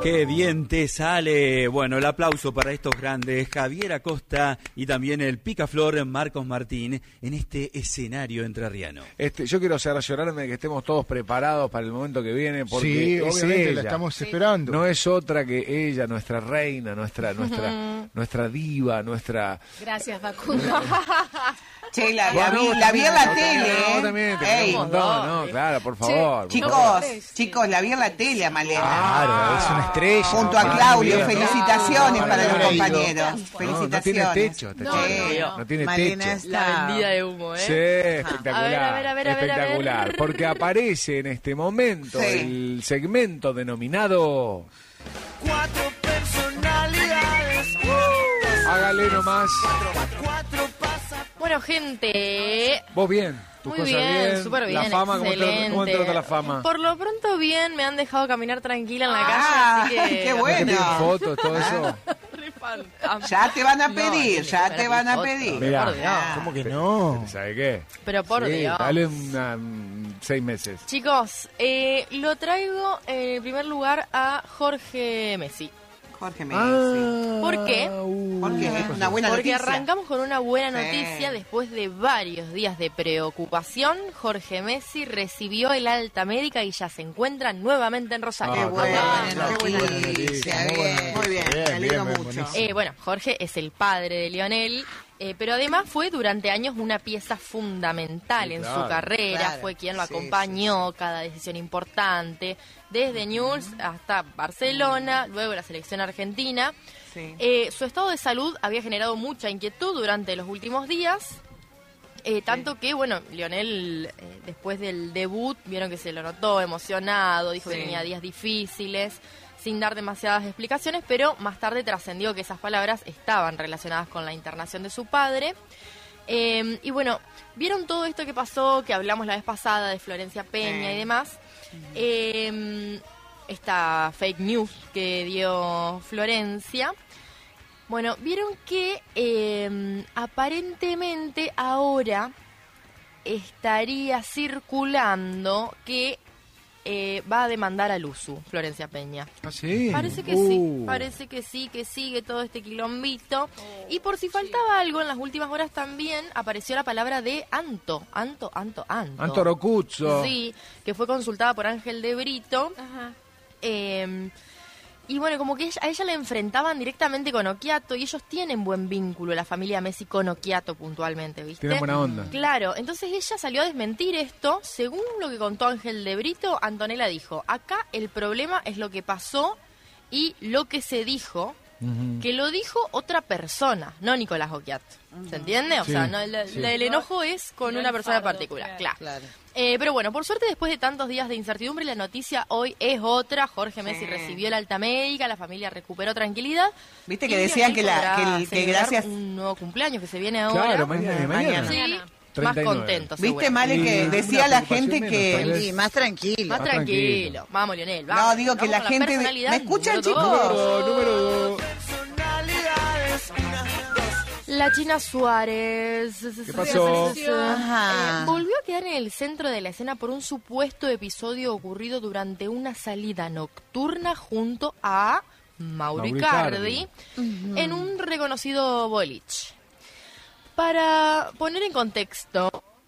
Qué bien te sale. Bueno, el aplauso para estos grandes, Javier Acosta y también el picaflor Marcos Martín en este escenario entrerriano. Yo quiero cerciorarme de que estemos todos preparados para el momento que viene, porque sí, obviamente ella, la estamos esperando. No es otra que ella, nuestra reina, nuestra diva, nuestra... Gracias, Facundo. Che, la vi en la tele. No, también, te un montón, no, claro, por favor. Chicos, la vi en la tele a Malena. Claro, es una estrella. Junto a Claudio, felicitaciones para los compañeros. Felicitaciones. No tiene techo, no tiene Malena techo. La vendida de humo, Sí, espectacular, A ver. espectacular, porque aparece en este momento el segmento denominado... 4 personalidades. Hágale nomás. Bueno, gente. Vos bien, tus Muy cosas bien, súper bien, La fama, excelente. ¿cómo te trata la fama? Por lo pronto bien, me han dejado caminar tranquila en la calle, así que... qué bueno. ¿Te piden fotos, todo eso? Ya te van a pedir, te van a pedir. Mirá, ¿Cómo que no? ¿Sabe qué? Pero por Dios. Dale 6 meses. Chicos, lo traigo en primer lugar a Jorge Messi. Jorge Messi. ¿Por qué? Porque es una buena Porque noticia. arrancamos con una buena noticia. Después de varios días de preocupación, Jorge Messi recibió el alta médica y ya se encuentra nuevamente en Rosario. Qué buena Qué buena noticia. noticia. Muy bien, me alegro mucho. Bueno, Jorge es el padre de Lionel. Pero además fue durante años una pieza fundamental en su carrera, claro, fue quien lo acompañó cada decisión importante, desde Newell's hasta Barcelona, luego la selección argentina. Sí. Su estado de salud había generado mucha inquietud durante los últimos días, tanto que, bueno, Lionel, después del debut, vieron que se lo notó emocionado, dijo que tenía días difíciles, sin dar demasiadas explicaciones, pero más tarde trascendió que esas palabras estaban relacionadas con la internación de su padre. Y bueno, ¿vieron todo esto que pasó, que hablamos la vez pasada de Florencia Peña y demás? Esta fake news que dio Florencia. Bueno, vieron que aparentemente ahora estaría circulando que va a demandar al USU, Florencia Peña. ¿Ah, sí? Parece que sí, que sigue todo este quilombito. Y por si faltaba algo, en las últimas horas también apareció la palabra de Anto Rocuzzo. Sí, que fue consultada por Ángel de Brito. Ajá. Y bueno, como que a ella la enfrentaban directamente con Occhiato y ellos tienen buen vínculo, la familia Messi con Occhiato puntualmente, ¿viste? Tienen buena onda. Claro, entonces ella salió a desmentir esto. Según lo que contó Ángel de Brito, Antonella dijo, acá el problema es lo que pasó y lo que se dijo, que lo dijo otra persona, no Nicolás Occhiato. ¿Se entiende? O sea, no, el enojo es con una persona particular, claro. Pero bueno, por suerte, después de tantos días de incertidumbre, la noticia hoy es otra. Jorge Messi recibió el alta médica, la familia recuperó tranquilidad. Viste que decían que gracias un nuevo cumpleaños que se viene ahora. Claro, mañana. Sí, 39. más contento. Viste, Male, que decía la gente menos, que... tal vez. Sí, más tranquilo. Más tranquilo. Vamos, Lionel. No, Vamos. digo que Vamos la con gente... personalidad ¿Me escuchan, número chicos? dos. Número 2. La China Suárez. ¿Qué pasó? Ajá. Volvió a quedar en el centro de la escena por un supuesto episodio ocurrido durante una salida nocturna junto a Mauro Icardi en un reconocido boliche. Para poner en contexto,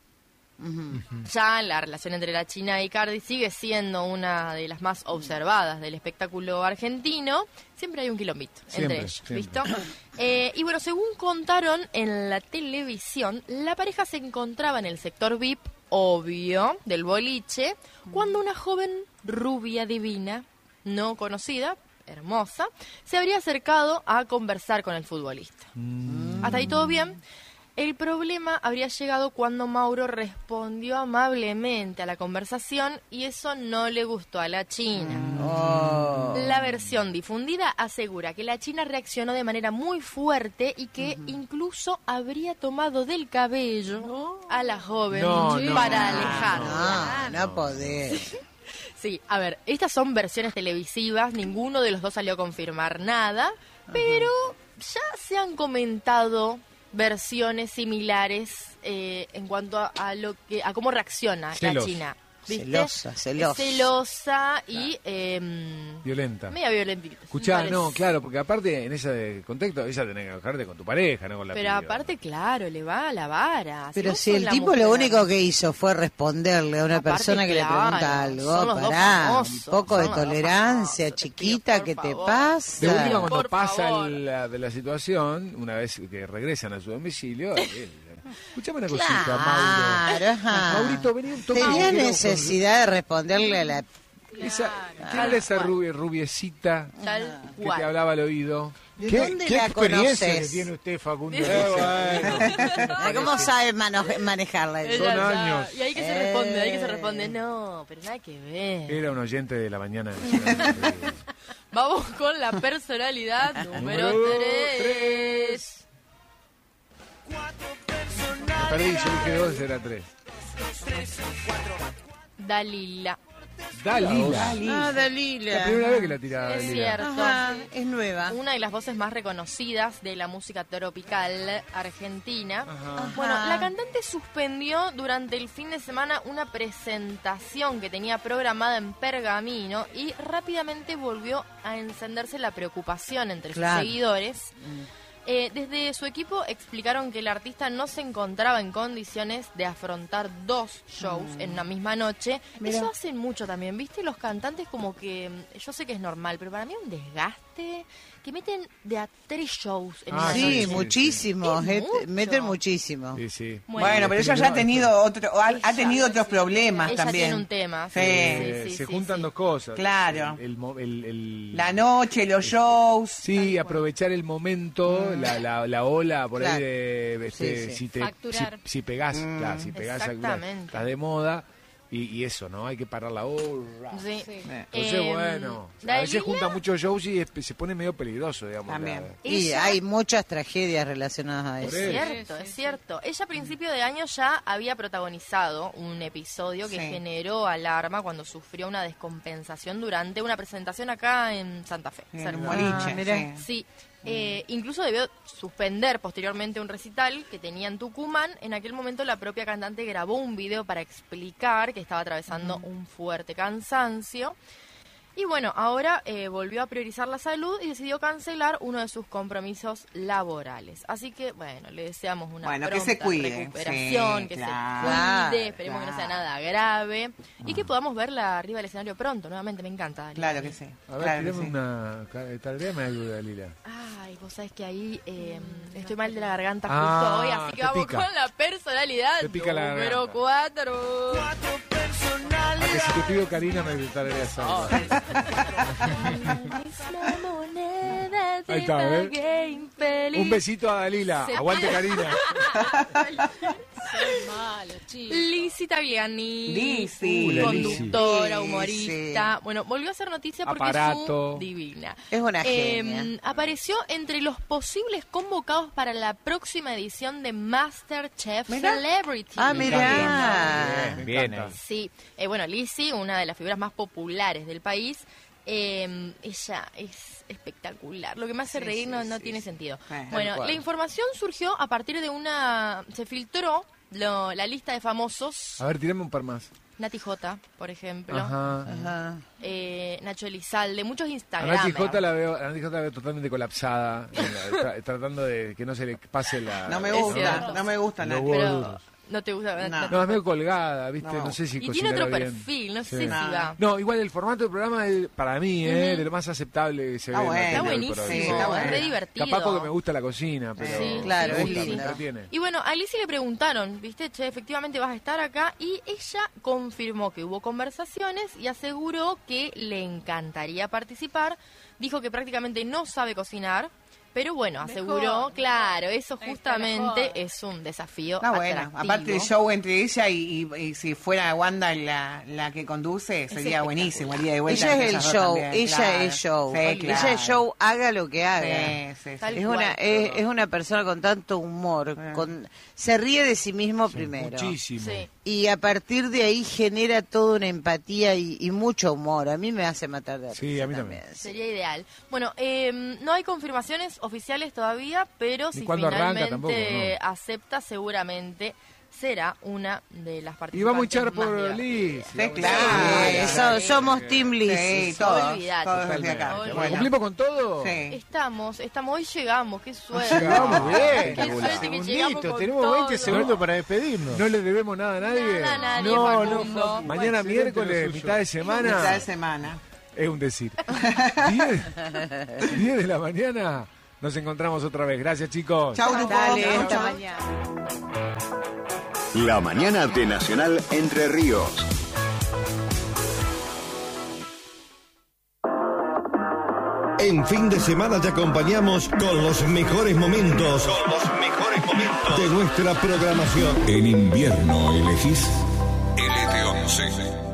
ya la relación entre la China e Icardi sigue siendo una de las más observadas del espectáculo argentino. Siempre hay un quilombito entre ellos, ¿visto? Y bueno, según contaron en la televisión, la pareja se encontraba en el sector VIP, obvio, del boliche, cuando una joven rubia divina, no conocida, hermosa, se habría acercado a conversar con el futbolista. Hasta ahí todo bien. El problema habría llegado cuando Mauro respondió amablemente a la conversación y eso no le gustó a la China. La versión difundida asegura que la China reaccionó de manera muy fuerte y que incluso habría tomado del cabello a la joven para alejarla. No podés. Sí, a ver, estas son versiones televisivas, ninguno de los dos salió a confirmar nada, pero ya se han comentado versiones similares en cuanto a cómo reacciona Celos. la China ¿viste? Celosa. Y violenta. media violentita. Escuchá, no, claro, porque aparte en ese contexto ella tenés que enojarte con tu pareja, no con la Pero piba. aparte, claro, le va a la vara. Pero vos si sos el la tipo mujer, lo único que hizo fue responderle a una Aparte, persona que le pregunta claro, algo, son los dos pará, famosos, un poco de son los dos tolerancia, famosos, te chiquita, pido, ¿qué por te favor. pasa? De última, cuando Por pasa favor. de la situación, una vez que regresan a su domicilio, escuchame una cosita, Claro, Mauro. ajá. Maurito, vení un toque. Tenía quiero necesidad de responderle a la... ¿Quién era esa rubiecita Tal que cual. te hablaba al oído? ¿De dónde ¿Qué la experiencia que conoces? tiene usted, Facundo? ¿Cómo sabe manejarla? Ella Son ya- años. Y ahí que se responde, no, pero nada que ver. Era un oyente de la mañana. Vamos con la personalidad número 3. Me perdí, yo dije 2, era 3. Dalila. Dalila. Ah, Dalila. La primera vez que la tiraba Es Dalila. cierto. Ajá, es nueva. Una de las voces más reconocidas de la música tropical argentina. Bueno, la cantante suspendió durante el fin de semana una presentación que tenía programada en Pergamino y rápidamente volvió a encenderse la preocupación entre Claro. sus seguidores. Desde su equipo explicaron que el artista no se encontraba en condiciones de afrontar 2 shows en una misma noche. Mira. Eso hacen mucho también, ¿viste? Los cantantes como que, yo sé que es normal, pero para mí es un desgaste que meten de a 3 shows en una Sí, noche. muchísimo. Es mucho. Meten muchísimo. Sí, sí. Bueno, pero ella ya ha tenido ha tenido otros problemas Ella también. tiene un tema. Sí. Se juntan sí. dos cosas. Claro. La La noche, los shows. Sí, aprovechar el momento, la ola por Claro. ahí de Sí, sí. si Facturar. si pegás, claro, si pegás Exactamente. estás de moda y eso, ¿no? Hay que parar la ola. Sí. Entonces, bueno, a veces juntan muchos shows y se pone medio peligroso, digamos. También. Y Ella- hay muchas tragedias relacionadas a Es eso. cierto, es cierto. Ella a principio de año ya había protagonizado un episodio que Sí. generó alarma cuando sufrió una descompensación durante una presentación acá en Santa Fe. En cerca. un boliche. mirá. Sí. Sí, incluso debió suspender posteriormente un recital que tenía en Tucumán. En aquel momento la propia cantante grabó un video para explicar que estaba atravesando un fuerte cansancio. Y bueno, ahora volvió a priorizar la salud y decidió cancelar uno de sus compromisos laborales. Así que, bueno, le deseamos una Bueno, que pronta se cuide, recuperación, sí, que claro, se cuide, esperemos que no sea claro. nada grave y que podamos verla arriba del escenario pronto. Nuevamente, me encanta. Dalila. Claro que sí. A ver, Claro que tirame sí. una... Tardéame algo de Dalila. Ay, vos sabés que ahí estoy mal de la garganta justo Ah, hoy, así que te vamos pica. con la personalidad Te pica la número garganta. 4. A que si te pido Karina me tardarías algo. Ahí está, ¿ves? Un besito a Dalila. Se Aguante Karina. Son malos, chicos. Lizzy Tagliani, Lizzy. La conductora, Lizzy. humorista. Bueno, volvió a hacer noticia porque Aparato. es divina. Es una genia. Apareció entre los posibles convocados para la próxima edición de MasterChef Mirá. Celebrity. Ah, mirá. Me Bien encanta. Sí, bueno, Lizzy, una de las figuras más populares del país, ella es espectacular. Lo que me hace Sí, reír sí, no sí, tiene sí. sentido. Tal Bueno, cual. la información surgió a partir de se filtró la lista de famosos. A ver, tirame un par más. Nati J, por ejemplo. Ajá. Ajá. Nacho Elizalde, muchos A Instagramers. Nati J la veo totalmente colapsada, tratando de que no se le pase la... No me Es gusta, cierto. no me gusta Los Nati. huevos Pero duros. no te gusta. No. No, es medio colgada, ¿viste? No. No sé si Y tiene otro cocinará bien. perfil, no Sí. sé si va. No, igual el formato del programa es, para mí, de lo más aceptable que se Está ve en la bueno. tele Está hoy por buenísimo, hoy. Sí, está bueno. es re divertido. Capaz porque me gusta la cocina, pero Sí, claro, me es gusta, me lindo. entretiene. Y bueno, a Lizzy le preguntaron, ¿viste? Che, efectivamente vas a estar acá. Y ella confirmó que hubo conversaciones y aseguró que le encantaría participar. Dijo que prácticamente no sabe cocinar. Pero bueno, aseguró, claro, eso Está justamente mejor. es un desafío Está bueno. atractivo. Aparte del show entre ella y si fuera Wanda la que conduce, sería buenísimo. Iría de vuelta Ella entre es el ellas dos show, también, ella claro. es show. Sí, Ella claro. es show, haga lo que haga. Sí, sí, sí. Tal Es cual. una, es una persona con tanto humor, se ríe de sí mismo primero. Muchísimo. Sí. Y a partir de ahí genera toda una empatía y mucho humor. A mí me hace matar de Sí, risa a mí también. sí. Sería ideal. Bueno, no hay confirmaciones oficiales todavía, pero Ni si cuándo arranca finalmente tampoco, ¿no? acepta, seguramente será una de las participantes. Y vamos a echar más por divertidas. Liz. Sí, claro. Somos Team Liz. Sí, todos. Olvídate. Todos desde acá. Totalmente. Bueno. ¿Cumplimos con todo? Sí. Estamos, hoy llegamos, qué suerte. Llegamos bien. Qué suerte que llegamos con Tenemos todo. 20 segundos para despedirnos. ¿No le debemos nada a nadie? Nada a nadie, No, Facundo. Mañana Excelente miércoles, lo suyo. mitad de semana. Mitad de semana. Es un decir. 10 de la mañana nos encontramos otra vez. Gracias, chicos. Chau, grupo. Dale, Chau, hasta chau. mañana. La mañana de Nacional Entre Ríos. En fin de semana te acompañamos con los mejores momentos de nuestra programación. En invierno elegís LT11.